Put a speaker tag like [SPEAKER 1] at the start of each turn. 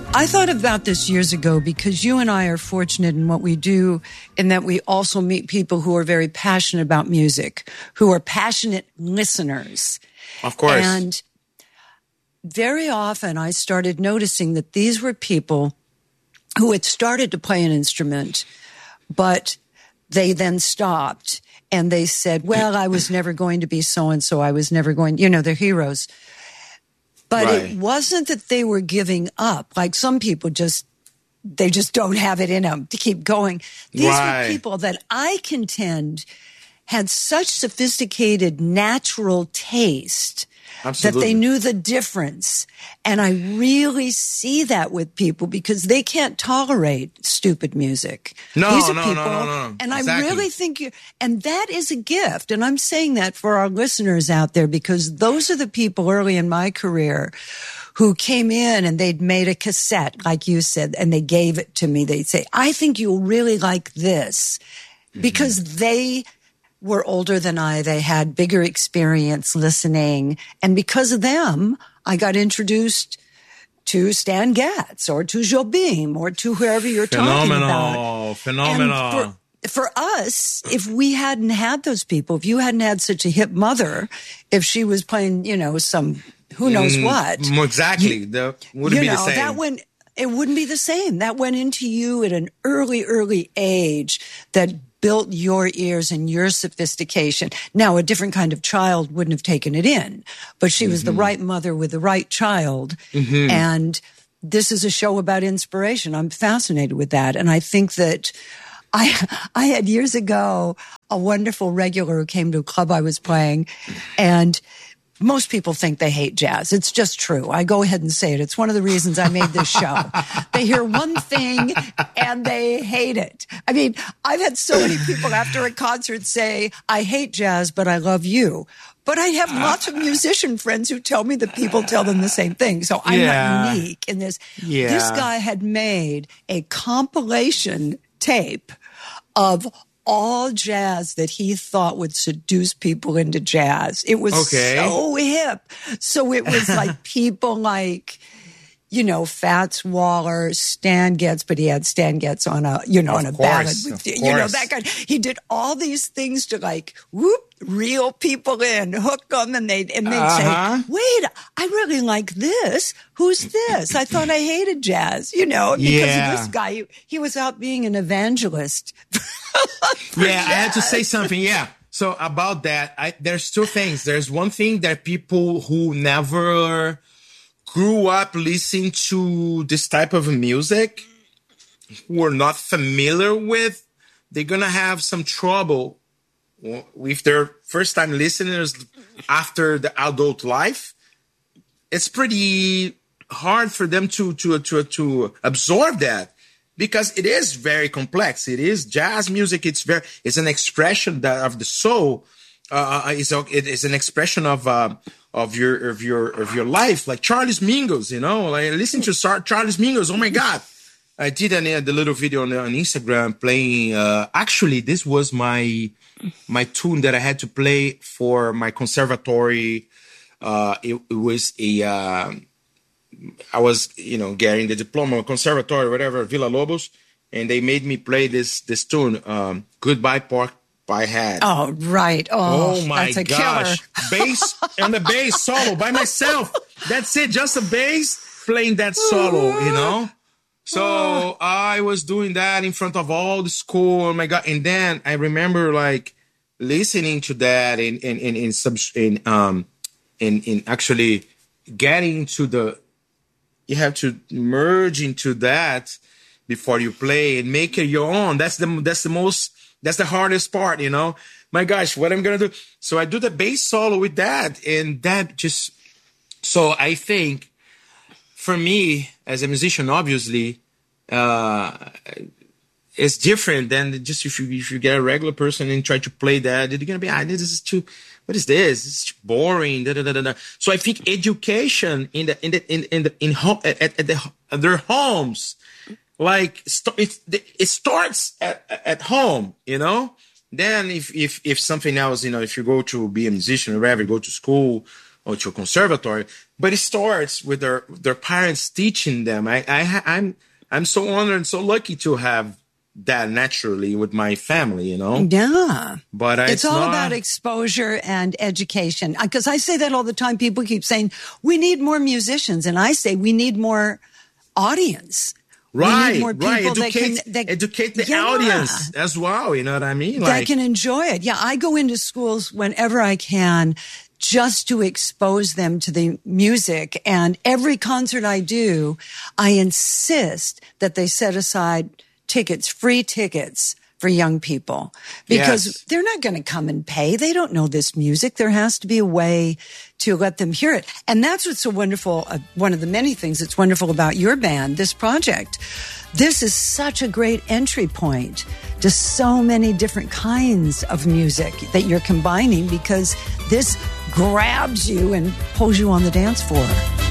[SPEAKER 1] I thought about this years ago because you and I are fortunate in what we do in that we also meet people who are very passionate about music, who are passionate listeners.
[SPEAKER 2] Of course.
[SPEAKER 1] And very often I started noticing that these were people who had started to play an instrument, but they then stopped and they said, well, I was never going to be so-and-so. I was never going, they're heroes. But It wasn't that they were giving up. Like some people they just don't have it in them to keep going. These were people that I contend had such sophisticated natural taste that they knew the difference. And I really see that with people because they can't tolerate stupid music.
[SPEAKER 2] No.
[SPEAKER 1] And exactly. I really think and that is a gift. And I'm saying that for our listeners out there because those are the people early in my career who came in and they'd made a cassette, like you said, and they gave it to me. They'd say, I think you'll really like this because they were older than I. They had bigger experience listening. And because of them, I got introduced to Stan Getz or to Jobim or to whoever you're talking about.
[SPEAKER 2] Phenomenal.
[SPEAKER 1] For us, if we hadn't had those people, if you hadn't had such a hip mother, if she was playing, some who knows what.
[SPEAKER 2] Exactly. That wouldn't be the same.
[SPEAKER 1] It wouldn't be the same. That went into you at an early age that built your ears and your sophistication. Now, a different kind of child wouldn't have taken it in, but she was the right mother with the right child. And this is a show about inspiration. I'm fascinated with that. And I think that I had years ago a wonderful regular who came to a club I was playing, and most people think they hate jazz. It's just true. I go ahead and say it. It's one of the reasons I made this show. They hear one thing and they hate it. I mean, I've had so many people after a concert say, I hate jazz, but I love you. But I have lots of musician friends who tell me that people tell them the same thing. So I'm not unique in this.
[SPEAKER 2] Yeah.
[SPEAKER 1] This guy had made a compilation tape of all jazz that he thought would seduce people into jazz. It was so hip. So it was like people like, Fats Waller, Stan Getz, but he had Stan Getz on a, on a ballad with, that guy. He did all these things to reel people in, hook them, and they'd say, wait, I really like this. Who's this? I thought I hated jazz, because of this guy. He was out being an evangelist.
[SPEAKER 2] I had to say something. Yeah. So about that, there's two things. There's one thing that people who never grew up listening to this type of music, who are not familiar with, they're going to have some trouble with their first time listeners after the adult life. It's pretty hard for them to absorb that. Because it is very complex. It is jazz music. It's an expression of the soul. It is an expression of your life. Like Charles Mingus, like listen to Charles Mingus. Oh my God. I did the little video on Instagram playing, actually this was my tune that I had to play for my conservatory. It was I was, getting the diploma, conservatory, whatever, Villa Lobos, and they made me play this tune, Goodbye Pork Pie Hat.
[SPEAKER 1] Oh, right. Oh
[SPEAKER 2] my
[SPEAKER 1] that's a
[SPEAKER 2] gosh.
[SPEAKER 1] Killer.
[SPEAKER 2] Bass and the bass solo by myself. That's it. Just a bass playing that solo, So I was doing that in front of all the school. Oh my God. And then I remember listening to that in actually getting to you have to merge into that before you play and make it your own. That's the hardest part, My gosh, what I'm going to do. So I do the bass solo with that. And that just, so I think for me as a musician, obviously, it's different than just if you get a regular person and try to play that, they're going to be, this is too, what is this? It's too boring. So I think education at their homes, it starts at home, Then if something else, if you go to be a musician or wherever, go to school or to a conservatory, But it starts with their parents teaching them. I'm so honored and so lucky to have that naturally with my family,
[SPEAKER 1] Yeah.
[SPEAKER 2] But
[SPEAKER 1] it's all about exposure and education. Because I say that all the time. People keep saying, we need more musicians. And I say, we need more audience.
[SPEAKER 2] Right,
[SPEAKER 1] we need more people
[SPEAKER 2] educate the audience as well. You know what I mean?
[SPEAKER 1] That can enjoy it. Yeah, I go into schools whenever I can just to expose them to the music. And every concert I do, I insist that they set aside free tickets for young people, because they're not going to come and pay. They don't know this music. There has to be a way to let them hear it. And that's what's so wonderful. One of the many things that's wonderful about your band, this project. This is such a great entry point to so many different kinds of music that you're combining, because this grabs you and pulls you on the dance floor.